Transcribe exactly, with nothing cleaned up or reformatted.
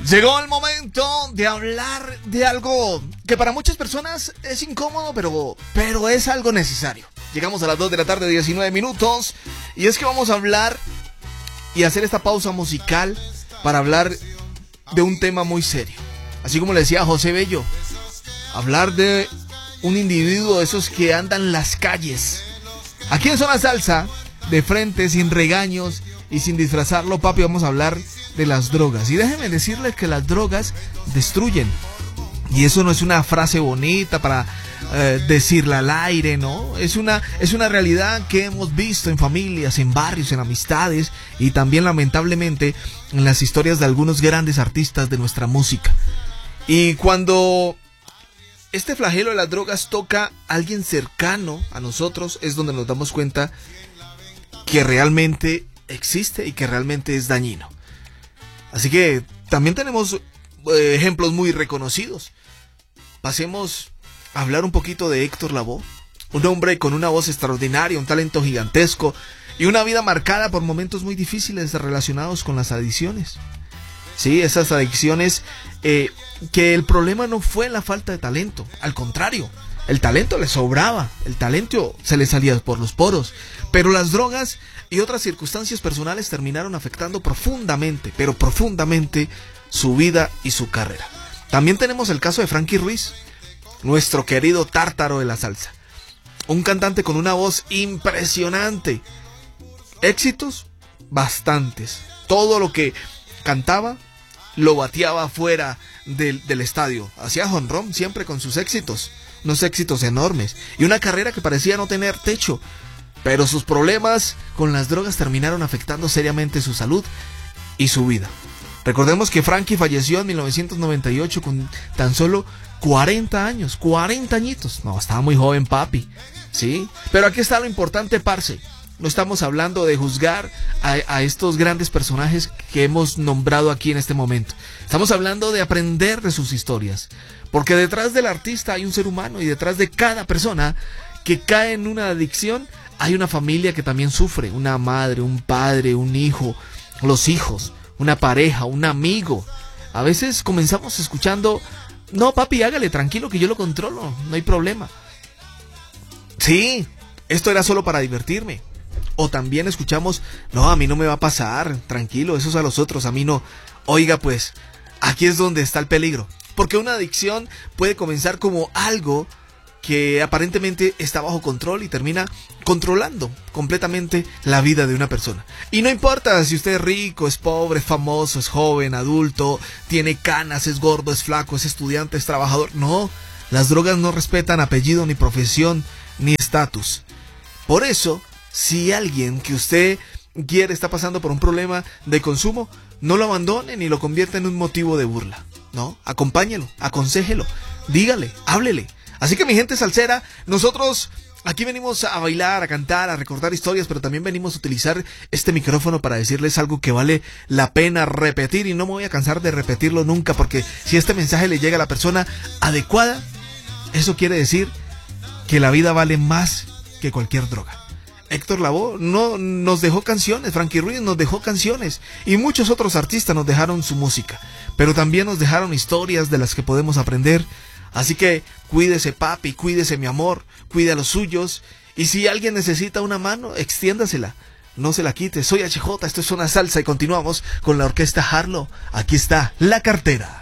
Llegó el momento de hablar de algo que para muchas personas es incómodo, pero, pero es algo necesario. Llegamos a las dos de la tarde, diecinueve minutos, y es que vamos a hablar y hacer esta pausa musical para hablar de un tema muy serio. Así como le decía José Bello, hablar de un individuo de esos que andan en las calles. Aquí en Zona Salsa, de frente, sin regaños y sin disfrazarlo, papi, vamos a hablar de las drogas. Y déjenme decirles que las drogas destruyen. Y eso no es una frase bonita para eh, decirla al aire, ¿no? Es una, es una realidad que hemos visto en familias, en barrios, en amistades y también lamentablemente en las historias de algunos grandes artistas de nuestra música. Y cuando este flagelo de las drogas toca a alguien cercano a nosotros, es donde nos damos cuenta que realmente existe y que realmente es dañino. Así que también tenemos eh, ejemplos muy reconocidos. Pasemos a hablar un poquito de Héctor Lavoe, un hombre con una voz extraordinaria, un talento gigantesco y una vida marcada por momentos muy difíciles relacionados con las adicciones. Sí, esas adicciones eh, que el problema no fue la falta de talento, al contrario, el talento le sobraba, el talento se le salía por los poros, pero las drogas y otras circunstancias personales terminaron afectando profundamente, pero profundamente su vida y su carrera. También tenemos el caso de Frankie Ruiz, nuestro querido tártaro de la salsa, un cantante con una voz impresionante, éxitos bastantes, todo lo que cantaba lo bateaba fuera del, del estadio, hacía jonrón siempre con sus éxitos, unos éxitos enormes y una carrera que parecía no tener techo, pero sus problemas con las drogas terminaron afectando seriamente su salud y su vida. Recordemos que Frankie falleció en mil novecientos noventa y ocho con tan solo cuarenta años, cuarenta añitos, no, estaba muy joven papi, ¿sí? Pero aquí está lo importante, parce. No estamos hablando de juzgar a, a estos grandes personajes que hemos nombrado aquí en este momento. Estamos hablando de aprender de sus historias. Porque detrás del artista hay un ser humano y detrás de cada persona que cae en una adicción hay una familia que también sufre. Una madre, un padre, un hijo, los hijos, una pareja, un amigo. A veces comenzamos escuchando, no papi, hágale, tranquilo que yo lo controlo, no hay problema. Sí, esto era solo para divertirme. O también escuchamos, no, a mí no me va a pasar, tranquilo, eso es a los otros, a mí no. Oiga pues, aquí es donde está el peligro. Porque una adicción puede comenzar como algo que aparentemente está bajo control y termina controlando completamente la vida de una persona. Y no importa si usted es rico, es pobre, es famoso, es joven, adulto, tiene canas, es gordo, es flaco, es estudiante, es trabajador. No, las drogas no respetan apellido, ni profesión, ni estatus. Por eso, si alguien que usted quiere está pasando por un problema de consumo, no lo abandone ni lo convierta en un motivo de burla. No, acompáñelo, aconséjelo, dígale, háblele. Así que mi gente salsera, nosotros aquí venimos a bailar, a cantar, a recordar historias, pero también venimos a utilizar este micrófono para decirles algo que vale la pena repetir y no me voy a cansar de repetirlo nunca, porque si este mensaje le llega a la persona adecuada, eso quiere decir que la vida vale más que cualquier droga. Héctor Lavoe no nos dejó canciones, Frankie Ruiz nos dejó canciones y muchos otros artistas nos dejaron su música, pero también nos dejaron historias de las que podemos aprender. Así que cuídese papi, cuídese mi amor, cuide a los suyos y si alguien necesita una mano, extiéndasela, no se la quite. Soy H J, esto es Zona Salsa y continuamos con la orquesta Harlow. Aquí está La Cartera.